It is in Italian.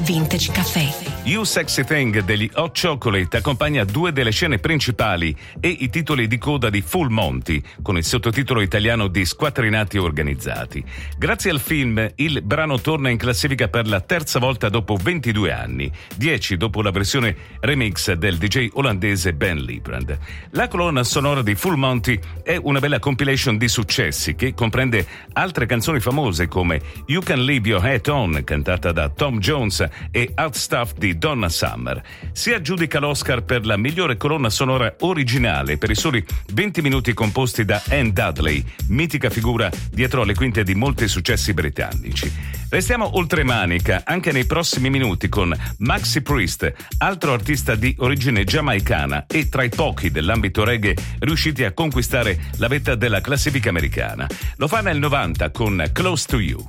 Vintage Caffè. You Sexy Thing degli Hot Chocolate accompagna due delle scene principali e i titoli di coda di Full Monty, con il sottotitolo italiano di Squattrinati Organizzati. Grazie al film, il brano torna in classifica per la terza volta dopo 22 anni, 10 dopo la versione remix del DJ olandese Ben Liebrand. La colonna sonora di Full Monty è una bella compilation di successi che comprende altre canzoni famose come You Can Leave Your Hat On, cantata da Tom Jones, e Hot Stuff di Donna Summer. Si aggiudica l'Oscar per la migliore colonna sonora originale per i soli 20 minuti composti da Anne Dudley, mitica figura dietro alle quinte di molti successi britannici. Restiamo oltre manica anche nei prossimi minuti con Maxi Priest, altro artista di origine giamaicana e tra i pochi dell'ambito reggae riusciti a conquistare la vetta della classifica americana. Lo fa nel 90 con Close to You.